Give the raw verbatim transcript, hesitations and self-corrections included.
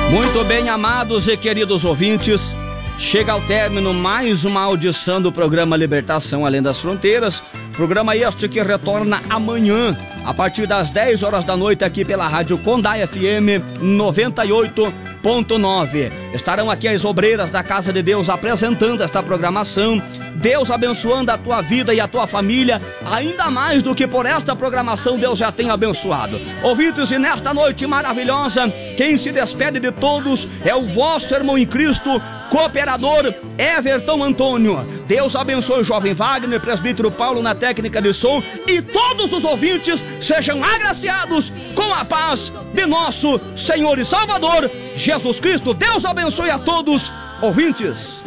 Muito bem, amados e queridos ouvintes, chega ao término mais uma audição do programa Libertação Além das Fronteiras, programa este que retorna amanhã, a partir das dez horas da noite, aqui pela Rádio Condá F M noventa e oito ponto nove. Estarão aqui as obreiras da Casa de Deus apresentando esta programação. Deus abençoando a tua vida e a tua família, ainda mais do que por esta programação Deus já tem abençoado. Ouvintes, e nesta noite maravilhosa, quem se despede de todos é o vosso irmão em Cristo, cooperador Everton Antônio. Deus abençoe o jovem Wagner, presbítero Paulo na técnica de som, e todos os ouvintes sejam agraciados com a paz de nosso Senhor e Salvador Jesus Cristo. Deus abençoe a todos, ouvintes.